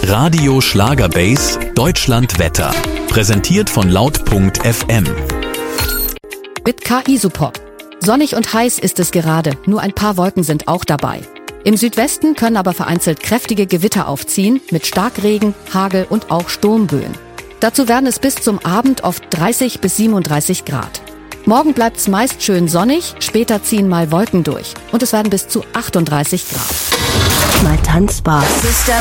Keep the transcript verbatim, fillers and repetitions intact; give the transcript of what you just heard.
Radio Schlagerbase Deutschland Wetter. Präsentiert von laut punkt f m. Mit K I-Support. Sonnig und heiß ist es gerade, nur ein paar Wolken sind auch dabei. Im Südwesten können aber vereinzelt kräftige Gewitter aufziehen, mit Starkregen, Hagel und auch Sturmböen. Dazu werden es bis zum Abend oft dreißig bis siebenunddreißig Grad. Morgen bleibt es meist schön sonnig, später ziehen mal Wolken durch und es werden bis zu achtunddreißig Grad. Mal tanzbar. Das ist der